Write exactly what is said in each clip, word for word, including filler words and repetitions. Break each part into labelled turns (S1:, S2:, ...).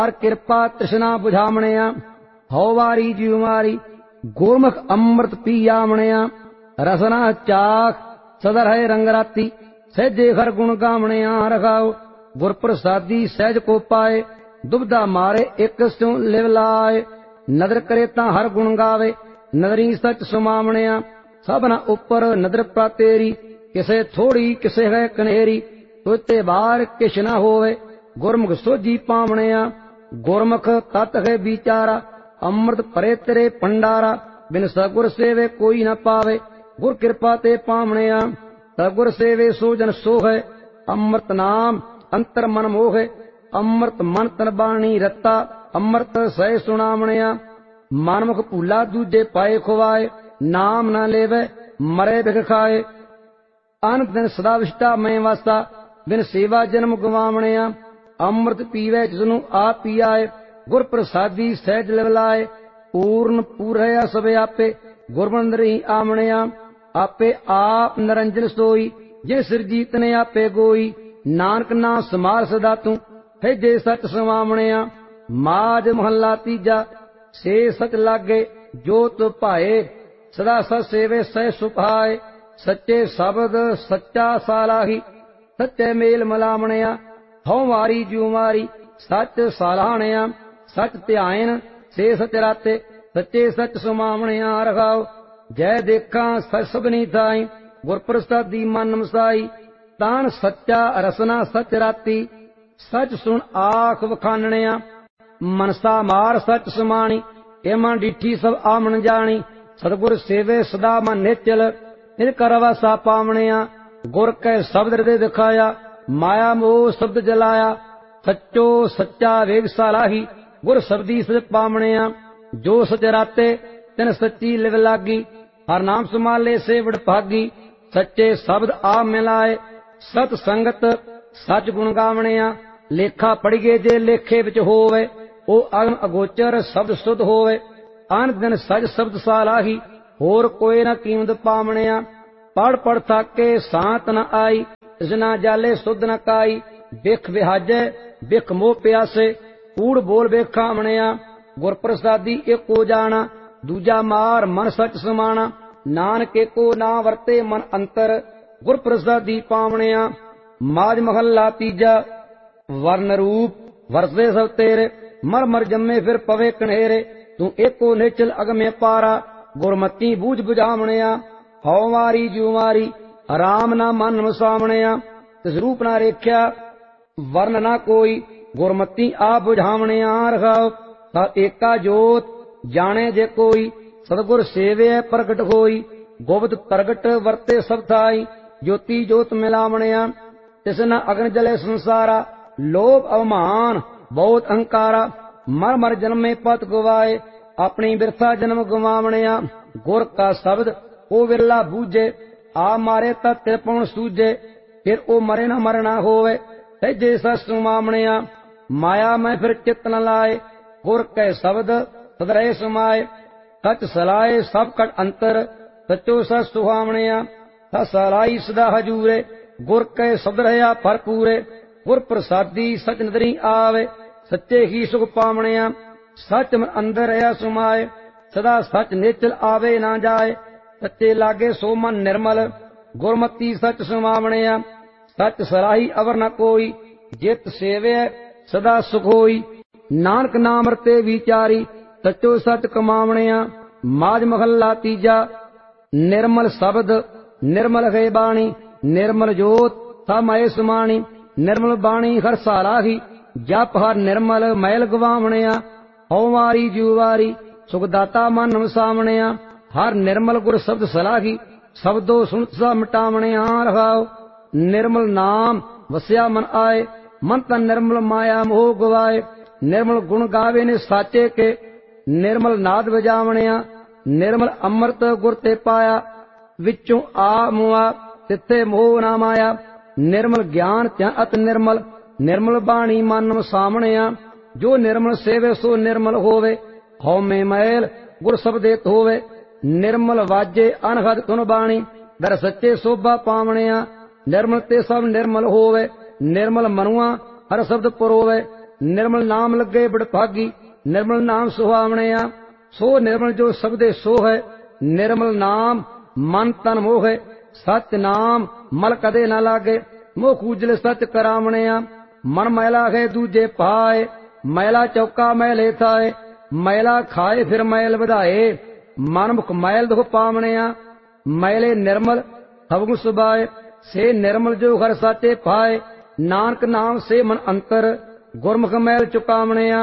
S1: ਹਰ ਕਿਰਪਾ ਤ੍ਰਿਸ਼ਨਾ ਬੁਝਾਵਣਿਆ। ਹਉ ਵਾਰੀ ਜਿਉ ਮਾਰੀ ਗੁਰਮੁਖ ਅੰਮ੍ਰਿਤ ਪੀਆਵਣਿਆ। ਰਸਨਾ ਚਾਖ ਸਦਾ ਰਹੇ ਰੰਗ ਰਾਤੀ ਸਹਿਜੇ ਹਰ ਗੁਣ ਗਾਵਣਿਆ। ਰਖਾਓ ਗੁਰ ਪ੍ਰਸਾਦੀ ਸਹਿਜ ਕੋ ਪਾਏ ਦੁਬਦਾ ਮਾਰੇ ਇੱਕ ਸਿਉ ਲਿਵ ਲਾਏ। ਨਦਰ ਕਰੇ ਤਾਂ ਹਰ ਗੁਣ ਗਾਵੇ ਨਦਰੀ ਸਚ ਸੁਮਾਵਣਿਆ। ਸਭਨਾ ਉੱਪਰ ਨਦਰ ਪ੍ਰਾ ਤੇਰੀ ਕਿਸੇ ਥੋੜੀ ਕਿਸੇ ਹੈ ਕਨੇਰੀ। ਤੁਤੇ ਬਾਹਰ ਕਿਛ ਨਾ ਹੋਵੇ ਗੁਰਮੁਖ ਸੋਝੀ ਪਾਵਣਿਆ। ਗੁਰਮੁਖ ਤਤ ਹੈ ਵਿਚਾਰਾ ਅੰਮ੍ਰਿਤ ਭਰੇ ਤੇਰੇ ਭੰਡਾਰਾ। ਬਿਨ ਸਤਿਗੁਰ ਸੇਵੇ ਕੋਈ ਨਾ ਪਾਵੇ ਗੁਰ ਕਿਰਪਾ ਤੇ ਪਾਵਣਿਆ। ਸਤਿਗੁਰ ਸੇਵੇ ਸੋ ਜਨ ਸੋਹੈ ਅੰਮ੍ਰਿਤ ਨਾਮ ਅੰਤਰ ਮਨ ਮੋਹੈ। ਅੰਮ੍ਰਿਤ ਮਨ ਤਨ ਬਾਣੀ ਰਤਾ ਅੰਮ੍ਰਿਤ ਸਹਿ ਸੁਣਾਵਣਿਆ। ਮਨਮੁਖ ਭੂਲਾ ਦੂਜੇ ਪਾਏ ਖੁਆਏ ਨਾਮ ਨਾ ਲੇਵੇ ਮਰੇ ਬਿਖ ਖਾਏ। ਅਨ ਦਿਨ ਸਦਾ ਵਿਸ਼ਟਾ ਮੈਂ ਵਾਸਾ ਬਿਨ ਸੇਵਾ ਜਨਮ ਗਵਾਵਣਿਆ। ਅੰਮ੍ਰਿਤ ਪੀਵੇ ਜਿਸਨੂੰ ਆਪ ਪੀਆਏ ਗੁਰ ਪ੍ਰਸਾਦੀ ਸਹਿਜ ਲਿਵ ਲਾਏ। ਪੂਰਨ ਪੂਰਿਆ ਸਭ ਆਪੇ ਗੁਰਬੰਦਰੀ ਆਵਣਿਆ। ਆਪੇ ਆਪ ਨਿਰੰਜਨ ਸੋਈ ਜੇ ਸਿਰਜੀਤ ਨੇ ਆਪੇ ਗੋਈ। ਨਾਨਕ ਨਾ ਸਮਾਰ ਸਦਾ ਤੂੰ ਹੈ ਜੇ ਸਚ ਸਮਾਵਣਿਆ। ਮਾਜ ਮਹੱਲਾ ਤੀਜਾ ਸੇ ਸਚ ਲਾਗੇ ਜੋ ਤੁ ਭਾਏ ਸਦਾ ਸਤ ਸੇਵੇ ਸਹਿ ਸੁਭਾਏ। ਸੱਚੇ ਸ਼ਬਦ ਸੱਚਾ ਸਾਲਾਹੀ ਸੱਚੇ ਮੇਲ ਮਲਾਵਣਿਆ। ਹਉ ਮਾਰੀ ਜਿਉ ਮਾਰੀ ਸੱਚ ਸਾਲਾਹਣਿਆ। ਸੱਚ ਧਿਆਇਨ ਸੇ ਸਚ ਰਾਤੇ ਸੱਚੇ ਸਚ ਸੁਮਾਵਣਿਆ। ਰਖਾਓ ਜੈ ਦੇਖਾਂ ਸਚ ਸਭਨੀ ਥਾਈ ਗੁਰ ਪ੍ਰਸਾਦੀ ਮਨ ਮਸਾਈ। ਤਾਨ ਸੱਚਾ ਰਸਨਾ ਸਚ ਰਾਤੀ ਸਚ ਸੁਣ ਆਖ ਵਖਾਨਣਿਆ। ਮਨਸਾ ਮਾਰ ਸਚ ਸਮਾਣੀ ਇਹ ਮਨ ਡੀਠੀ ਸਭ ਆਮਣ ਜਾਣੀ। ਸਤਿਗੁਰ ਸੇਵੇ ਸਦਾ ਮਨ ਨਿਚਲ ਇਹ ਕਰ ਵਾਸਾ ਪਾਵਣਿਆ। ਗੁਰ ਕੈ ਸ਼ਬਦ ਹਿਰਦੇ ਦਿਖਾਇਆ ਮਾਇਆ ਮੋਹ ਸ਼ਬਦ ਜਲਾਇਆ। ਸੱਚੋ ਸੱਚਾ ਵੇਗ ਸਾਲਾਹੀ ਗੁਰ ਸਬਦੀ ਸਚ ਪਾਵਣਿਆ। ਜੋ ਸਚ ਰਾਤੇ ਤਿਨ ਸੱਚੀ ਲਿਵ ਲਾਗੀ ਹਰ ਨਾਮ ਸਮਾਲੇ ਸੇ ਵਡਭਾਗੀ। ਸੱਚੇ ਸ਼ਬਦ ਆ ਮਿਲਾਏ ਸਤ ਸੰਗਤ ਸੱਚ ਗੁਣ ਗਾਵਣਿਆ। ਲੇਖਾ ਪੜੀਏ ਜੇ ਲੇਖੇ ਵਿੱਚ ਹੋਵੇ ਉਹ ਅਗਮ ਅਗੋਚਰ ਸ਼ਬਦ ਸੁਧ ਹੋਵੇ। ਅਨ ਦਿਨ ਸਜ ਸ਼ਬਦ ਸਾਲਾਹੀ ਹੋਰ ਕੋਈ ਨਾ ਕੀਮਤ ਪਾਵਣਿਆ। ਪੜ ਪੜ ਥਾਕੇ ਸਾਤ ਨ ਆਈ ਇਸ ਨਾ ਜਾਲੇ ਸੁਧ ਨ ਕਾਈ। ਬਿਖ ਵਿਹਾਜੈ ਬਿਖ ਮੋਹ ਪਿਆਸੇ ਕੂੜ ਬੋਲ ਵੇਖਾਵਣਿਆ। ਗੁਰ ਪ੍ਰਸਾਦੀ ਏਕੋ ਜਾਣਾ ਦੂਜਾ ਮਾਰ ਮਨ ਸਚ ਸਮਾਣਾ। ਨਾਨਕ ਏਕੋ ਨਾ ਵਰਤੇ ਮਨ ਅੰਤਰ ਗੁਰ ਪ੍ਰਸਾਦੀ ਪਾਵਣਿਆ। ਮਾਜ ਮਹੱਲਾ ਤੀਜਾ ਵਰਨ ਰੂਪ ਵਰਸੇ ਸਭ ਤੇਰੇ ਮਰ ਮਰ ਜੰਮੇ ਫਿਰ ਪਵੇ ਕਨੇਰੇ। ਤੂੰ ਏਕੋ ਨਿਚਲ ਅਗਮੇ ਪਾਰਾ ਗੁਰਮਤੀ ਬੂਝ ਬੁਝਾਵਣਿਆ। ਹਉ ਮਾਰੀ ਜਿਉ ਮਾਰੀ ਰਾਮ ਨਾ ਮਨ ਵਸਾਵਣਿਆ। ਤਿਸ ਰੂਪ ਨਾ ਰੇਖਿਆ ਵਰਨ ਨਾ ਕੋਈ ਗੁਰਮਤੀ ਆ ਬੁਝਾਵਣਿਆ। ਰਖਾਓ ਤਾ ਏਕਾ ਜੋਤ ਜਾਣੇ ਜੇ ਕੋਈ ਸਤਿਗੁਰ ਸੇਵੇ ਪ੍ਰਗਟ ਹੋਈ। ਗੋਬਿੰਦ ਪ੍ਰਗਟ ਵਰਤੇ ਸਭ ਥਾਈ ਜੋਤੀ ਜੋਤ ਮਿਲਾਵਣਿਆ। ਤਿਸ ਨਾ ਅਗਨ ਜਲੇ ਸੰਸਾਰਾ ਲੋਭ ਅਵਮਾਨ ਬਹੁਤ ਅਹੰਕਾਰਾ। ਮਰ ਮਰ ਜਨਮੇ ਪਤ ਗਵਾਏ ਆਪਣੀ ਬਿਰਥਾ ਜਨਮ ਗਵਾਵਣਿਆ। ਗੁਰ ਕਾ ਸ਼ਬਦ ਉਹ ਵਿਰਲਾ ਬੂਝੇ ਆ ਮਾਰੇ ਤਾਂ ਤਿਰਪਉਣ ਸੂਝੇ। ਫਿਰ ਉਹ ਮਰੇ ਨਾ ਮਰਨਾ ਹੋਵੇ ਸਹਿਜੇ ਸਚ ਸੁਮਾਵਣਿਆ। ਮਾਇਆ ਮੈਂ ਫਿਰ ਚਿਤ ਨ ਲਾਏ ਗੁਰ ਕੈ ਸ਼ਬਦ ਸਦ ਰਹੇ ਸਮਾਏ। ਸਚ ਸਲਾਏ ਸਭ ਕਟ ਅੰਤਰ ਸਚੋ ਸਚ ਸੁਹਾਵਣਿਆ। ਸਚ ਸਲਾਈ ਸਦਾ ਹਜੂਰੇ ਗੁਰ ਕੈ ਸ਼ਬਦ ਰਹਾ ਭਰਪੂਰੇ। ਗੁਰ ਪ੍ਰਸਾਦੀ ਸਚ ਨਦਰੀ ਆਵੇ ਸੱਚੇ ਹੀ ਸੁਖ ਪਾਵਣਿਆ। ਸਚ ਮਨ ਅੰਦਰ ਰਹਾ ਸੁਮਾਏ ਸਦਾ ਸਚ ਨਿਚਲ ਆਵੇ ਨਾ ਜਾਏ। ਸੱਚੇ ਲਾਗੇ ਸੋ ਮਨ ਨਿਰਮਲ ਗੁਰਮਤੀ ਸਚ ਸੁਮਾਵਣਿਆ। ਸਚ ਸਲਾਹੀ ਅਵਰ ਨ ਕੋਈ ਜਿਤ ਸੇਵੇ ਸਦਾ ਸੁਖ ਹੋਈ। ਨਾਨਕ ਨਾਮ ਰਤੇ ਵਿਚਾਰੀ ਸਚੋ ਸਚ ਕਮਾਵਣਿਆ। ਮਾਜ ਮਹੱਲਾ ਤੀਜਾ ਨਿਰਮਲ ਸ਼ਬਦ ਨਿਰਮਲ ਹੈ ਬਾਣੀ ਨਿਰਮਲ ਜੋਤ ਸਮਾਏ ਸਮਾਣੀ। ਨਿਰਮਲ ਬਾਣੀ ਹਰ ਸਾਲਾਹੀ ਜਪ ਹਰ ਨਿਰਮਲ ਮੈਲ ਗਵਾਵਣਿਆ। ਹਉ ਮਾਰੀ ਜਿਉ ਵਾਰੀ ਸੁਖ ਦਾਤਾ ਮਨ ਵਸਾਵਣਿਆ। ਹਰ ਨਿਰਮਲ ਗੁਰ ਸ਼ਬਦ ਸਲਾਹੀ ਸ਼ਬਦੋ ਸੁਣਤ ਸਾ ਮਿਟਾਵਣਿਆ। ਰਖਾਓ ਨਿਰਮਲ ਨਾਮ ਵਸਿਆ ਮਨ ਆਏ ਮਨ ਤਨ ਨਿਰਮਲ ਮਾਇਆ ਮੋਹ ਗਵਾਏ। ਨਿਰਮਲ ਗੁਣ ਗਾਵੇ ਨੇ ਸਾਚੇ ਕੇ ਨਿਰਮਲ ਨਾਦ ਵਜਾਵਣਿਆ। ਨਿਰਮਲ ਅੰਮ੍ਰਿਤ ਗੁਰ ਤੇ ਪਾਇਆ ਵਿੱਚੋਂ ਆ ਮੁਆ ਤਿੱਥੇ ਮੋਹ ਨਾ ਮਾਇਆ। ਨਿਰਮਲ ਗਿਆਨ ਧਿਆਨ ਅਤ ਨਿਰਮਲ ਨਿਰਮਲ ਬਾਣੀ ਮਨ ਵਸਾਵਣਿਆ। ਜੋ ਨਿਰਮਲ ਸੇਵੇ ਸੋ ਨਿਰਮਲ ਹੋਵੇ ਹਉਮੈ ਮੈਲ ਗੁਰ ਸ਼ਬਦੇ ਧੋਵੇ। ਨਿਰਮਲ ਵਾਜੇ ਅਨਹਦ ਧੁਨ ਬਾਣੀ ਦਰ ਸੱਚੇ ਸੋਭਾ ਪਾਵਣਿਆ। ਨਿਰਮਲ ਤੇ ਸਭ ਨਿਰਮਲ ਹੋਵੇ ਨਿਰਮਲ ਮਨੁਆ ਹਰ ਸ਼ਬਦ ਪਰੋਵੇ। निर्मल नाम लगे बड़भागी। निर्मल नाम सुहावणिया सो निर्मल जो सबदे सो है। निर्मल नाम मन तन मोह है। सच नाम मल कदे न लागे। मुख उजल सच करावणिया मन मैला है दूजे पाए। मैला चौका मैले थाए मैला खाए फिर मैल ਵਧਾਏ। मन मुख मैल दुख पावणिया मैले निर्मल हवगु सुबाए। से निर्मल जो घर साचे पाए। नानक नाम से मन अंतर गुरमुख मैल चुकावणिया।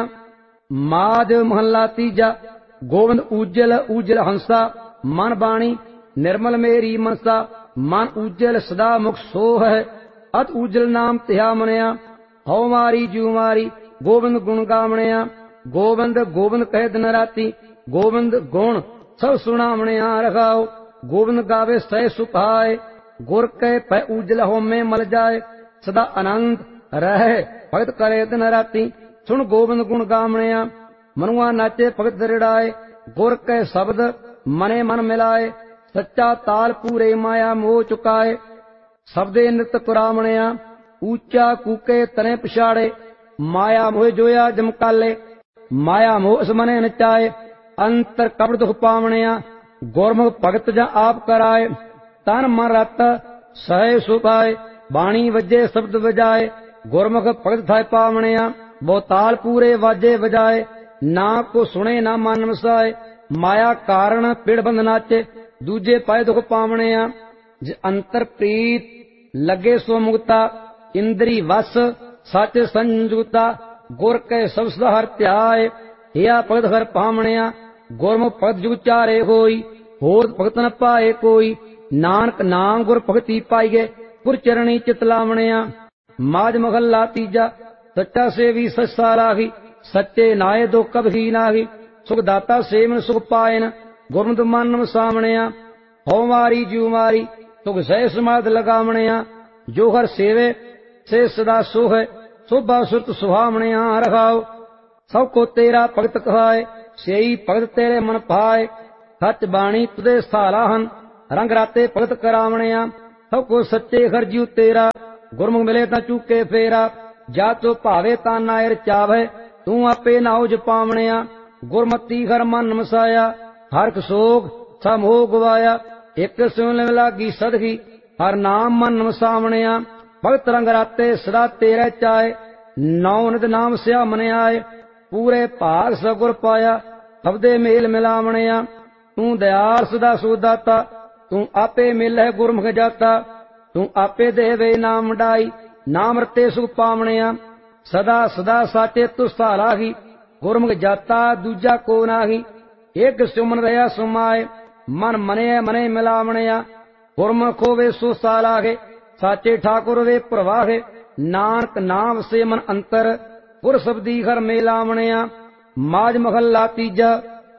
S1: माज महला तीजा गोविंद उज्जल उज्जल हंसा मन बाणी निर्मल मेरी मनसा। मन उज्जल सदा मुख सो है अत उज्जल नाम तिहा मनिया। हौ मारी जू मारी गोविंद गुण गावणिया। गोविंद गोविंद कहे दिन राती गोविंद गुण सब सुनावणिया रखाओ। गोविंद गावे सह सुखाए गुर कह पै उज्जल होमे मल जाए। सदा आनंद रहे भगत करे दिन राती सुन गोविंद गुण गावणिया। मनुआ नाचे भगत दरिड़ाए गुर कह शब्द मने मन मिलाए। सच्चा ताल पूरे माया मोह चुकाए शब्दे नित कुरावणिया। ऊंचा कूके तने पिछाड़े माया मोह जोया जमकाले। माया मोह इस मने नचाए अंतर कपड़ दुख पावणिया। गुरमुख भगत जा आप कराए तन मन रत सहे सुपाए। बाणी वजे शब्द बजाए गुरमुख भगत थाए पावणिया। बहुताल पूरे वाजे बजाए ना को सुने ना मन वसाए। माया कारण पिड़ बंद नाचे दूजे पाए दुख पावणिया। जे अंतर प्रीत लगे सो मुक्ता इंद्री वस सच संजुता। गुर के सब सदा हर त्याय हिया भगत हर पावणिया। गुरमुख भगत जुग चारे होई होर भगत न पाए कोई। नानक नाम गुर भगति पाईगे गुर चरणी चित लावणिया। माज महला तीजा सच्चा सेवी सच्चा राही। सच्चे नाये दो कभी नाही सुख दाता सेवन सुख पायन गुरमुख मन वसावणिया। हौ मारी जू मारी सुख सह समाध लगावणिया। जो हर सेवे से सदा सो है शोभा सुरत सुहावणिया रखाओ। सब को तेरा भगत कहाए सेई भगत तेरे मन पाए। सच बाणी तुदे स्थाला हन रंग राते भगत करावणिया। सब को सच्चे हर जीव तेरा गुरमुख मिले ता चूके फेरा। जा तो भावे ता नायर चावे तू आपे नाओ जपावणिया। गुरमती हर मन मसाया हर सोग सब मोह गवाया। एक सुन लागी सदगी हर नाम मन मसावणिया। भगत रंग राते सदा तेरे चाए नौ नित नाम स्या मन आए। पूरे भाग सगुर पाया सबदे मेल मिलावणिया। तू दयाल सदा सुदाता तू आपे मिल है गुरमुख जाता। तू आपे देवे नाम डाई नाम रते सुख पावणिया। सदा सदा साचे तु सहारा ही गुरमुख जाता दूजा को नाही। एक सुमन रहा सुमाए मन मने मने मिलावणिया। गुरमुख होवे सो सालाहे साचे ठाकुर वे प्रवाहे। नानक नाम से मन अंतर गुर शब्दी घर मेलावणिया। माज महला तीजा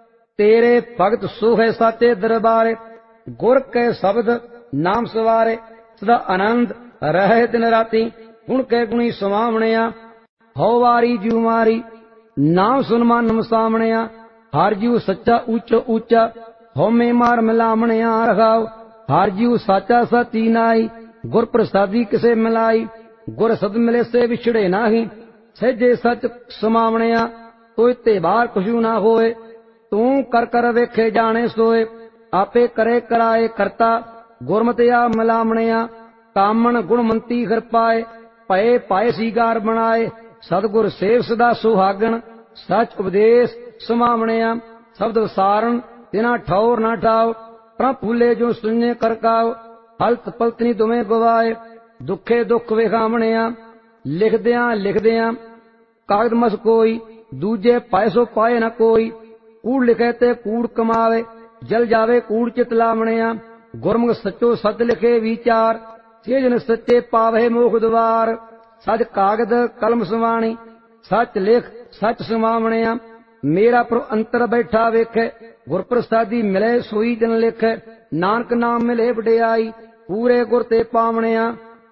S1: तेरे भगत सो है साचे दरबारे। गुर के शब्द नाम सवारे सदा आनंद रहे दिन राती गुण के गुणी समावणिया। हौ वारी जू मारी नाम सुन मन मसावणिया। हर जीव सच्चा ऊंचो ऊंचा होमे मार मिलावणिया रखाओ। हर जीव साचा साची नाई गुर प्रसादी किसे मिलाई। गुर सद मिले से विछड़े नाही सहजे सच समावणिया। कोई ते बाहर कुछु ना होए तू कर कर वेखे जाने सोए। आपे करे कराए करता गुरमतिया मिलावणिया। कामन गुणमंती घर पाए पए पाए सीगार बनाए। सतगुर सेव सदा सुहागन सच उपदेश समावणिया। शब्द विसारण तिना ठौर ना ठाओ प्र फूले जो सुने करकाओ। हलत पलतनी दुमे गवाए दुखे दुख विखावणिया। लिखदिया लिखदिया कागद मस कोई दूजे पाए सो पाए न कोई। कूड़ लिखे ते कूड़ कमावे जल जावे कूड़ चित लावणिया। गुरमुख सचो सत लिखे विचार सेजन सच्चे पावे मोख द्वार। सच कागद कलम सवाणी सच लिख सच समावणिया। मेरा प्रभु अंतर बैठा वेखे गुर प्रसादी मिले सोई जन लिखे। नानक नाम मिले वडियाई पूरे गुर ते पावणिया।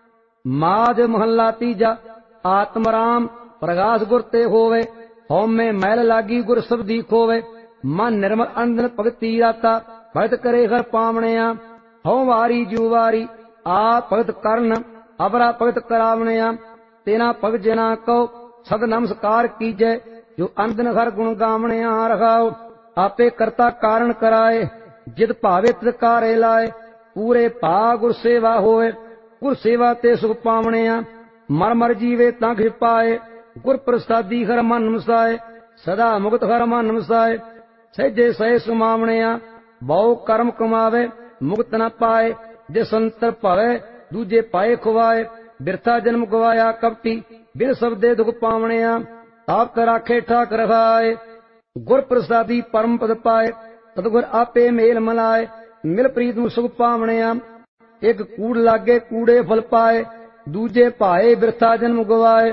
S1: माज महला तीजा आत्म राम प्रगास गुर ते होवे। होमे मैल लागी गुर शब्दी खोवे। मन निर्मल अंधन भगती राता भगत करे घर पावणिया। हौ वारी जू वारी आ भगत करन अबरा भगत करावणिया। तेना भगत जना को सद नमस्कार कीजै जो अंदन हर गुण गावणिया रखाओ। आपे करता कारण कराए जिद भावे तिद कारे लाए। पूरे भा गुर सेवा होए गुर सेवा ते सुख पावणिया। मर मर जीवे तां खिच पाए गुर प्रसादी हर मन मसाए। सदा मुक्त हर मन मसाए सहजे सहे सुमावणिया। बहु कर्म कमावे मुक्त न पाए जे संतर भवे दूजे पाए खुवाए। बिरथा जन्म गवाया कपटी बिन सबदे दुख पावणिया। आप कराखे ठाक रखाए गुर प्रसादी परम पद पाए। तदगुर आपे मेल मलाए मिल प्रीत सुख पावणिया। एक कूड़ लागे कूड़े फल पाए दूजे पाए बिरथा जन्म गवाए।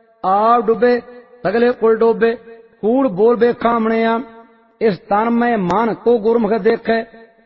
S1: आप डुबे सगले कुल डोबे कूड़ बोल बे खामणिया। इस तन में मन को गुरमुख देखे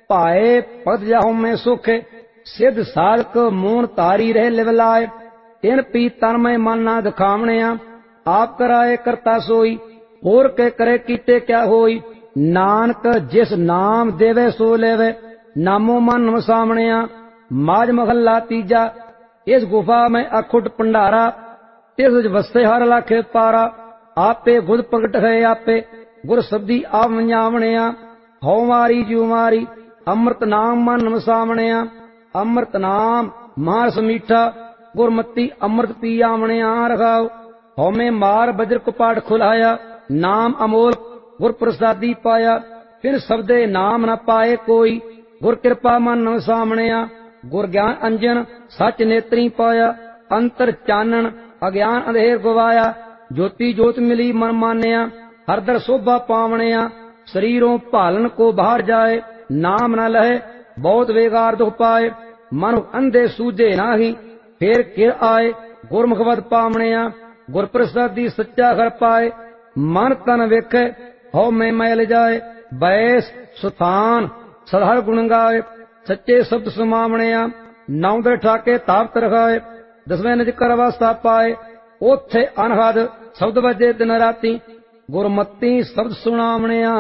S1: पाए पद जाहु में सुखे। सिद्ध साधक मून तारी रहे लिवलाए इन पी तन में मन ना दिखावणिया। आप कराए करता सोई और के करे कीते क्या होई। नानक जिस नाम देवे सो लेवे नामो मन वसावणिया। माज महला तीजा इस गुफा में अखुट भंडारा। तिस वस्ते हर लाखे पारा। आपे खुद प्रगट है आपे गुर सब्दी आप मंजावणिया। हौ मारी जीव मारी अमृत नाम मन वसावणिया। अमृत नाम मारस मीठा गुरमती अमृत पियावणिया रखाओ। हौ में मार बज्र कपाट खुलाया नाम अमोल गुर प्रसादी पाया। फिर सबदे नाम न पाए कोई गुर कृपा मन वसावणिया। गुर ज्ञान अंजन सच नेत्री पाया। अंतर चानन अज्ञान अंधेर गवाया। ज्योति ज्योत मिली मन मान्या हरदर शोभा पावणिया। शरीरों भालन को बाहर जाए नाम न लहे बहुत वेगार दुख पाए। मन अंधे सूझे नाही फिर किर आए गुरमुखवत पावणिया। गुर प्रसादी सच्चा घर पाए मन तन वेखे हौ में मैल जाए। बैस सुथान सदहर गुण गाए सच्चे शब्द सुमावणिया। नौदर ठाके ताप्त रखाए दसवें निज कर अवस्था पाए। ओथे अनहद शब्द बजे दिन राती गुरमती शब्द सुनावणिया।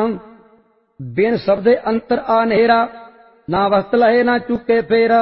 S1: बिन शब्दे अंतर आनेरा ना वस्त लहे ना चुके फेरा।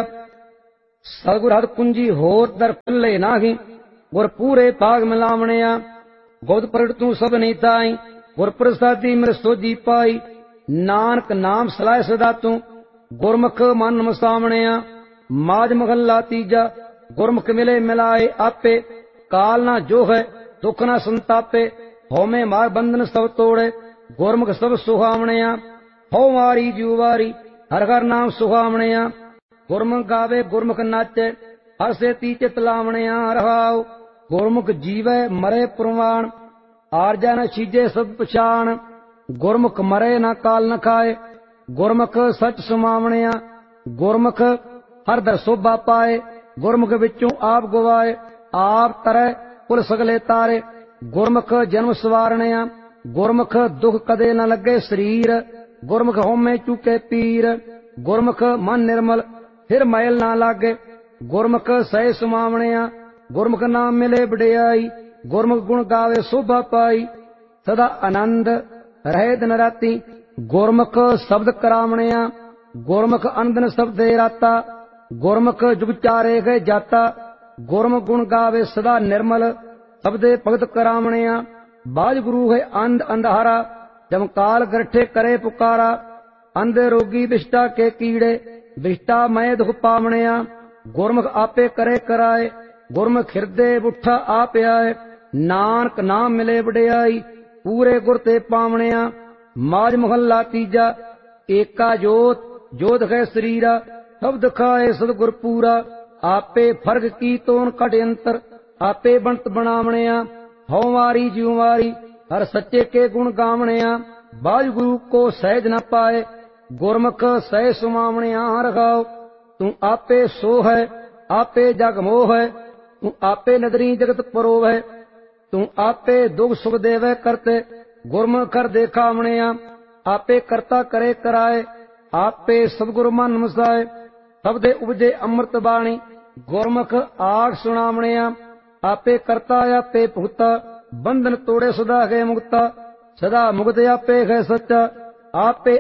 S1: सतगुर हद कुंजी होर दर खुले नाही गुर पूरे भाग मिलावणिया। गोद प्रगट तू सब नहीं ताई गुर प्रसादी मेरे सोजी पाई। नानक नाम सलाह सदा तू गुरमुख मन मसावणिया। माज महला तीजा गुरमुख मिले मिलाए आपे। काल ना जो है दुख ना संतापे हौ में मार बंधन सब तोड़े गुरमुख सब सुहावणिया। हौ मारी जीव वारी हर हर नाम सुहावणिया। गुरमुख गावे गुरमुख नाचे हर से ती चित लावणिया रहाओ। गुरमुख जीवे मरे प्रवाण आरजा न छीजे सब पछाण। गुरमुख मरे न काल न खाए गुरमुख सच सुमावणिया। गुरमुख हर दर शोभा पाए गुरमुख विचों आप गवाए। आप तरह कुल सगले तारे गुरमुख जन्म सवारणिया। गुरमुख दुख कदे न लगे शरीर गुरमुख होमे चुके पीर। गुरमुख मन निर्मल फिर मैल ना लागे गुरमुख सह सुमावणिया। गुरमुख नाम मिले बड़ियाई गुरमुख गुण गावे शोभा पाई। सदा आनंद रहे दिन राती गुरमुख शब्द करावणिया। गुरमुख अंदन शब्द राता गुरमुख जुग चारे गए जाता। गुरमुख गुण गावे सदा निर्मल शब्दे भगत करावणिया। बाज गुरु है अंध अंधारा जमकाल गरठे करे पुकारा। अंधे रोगी विष्टा के कीड़े विष्टा मैं दुख पावणिया। गुरमुख आपे करे कराए गुरमुख हृदय बुठा आप आए। नानक नाम मिले बड़ियाई पूरे गुर ते पावणिया। माज महला तीजा एका जोत जोत है शरीरा। शब्द खाए सदगुर पूरा। आपे फर्क की तोन कट अंतर आपे बनत बनावणिया। हौ मारी जीव मारी हर सच्चे के गुण गावणिया। बाज गुरु को सहज न पाए गुरमुख सह सुमावणिया रखाओ। तू आपे सो है आपे जग मोह है। तू आपे नदरी जगत परो है। तू आपे दुख सुख देवे करते गुरमुख कर देखावणिया। आपे करता करे कराए आपे सदगुरु मन मसाए। सबदे उपजे अमृत बाणी गुरमुख आग सुनावणिया। आपे करता आपे भुगता बंधन तोड़े सदा है मुक्ता। सदा मुक्त आपे है सच्चा आपे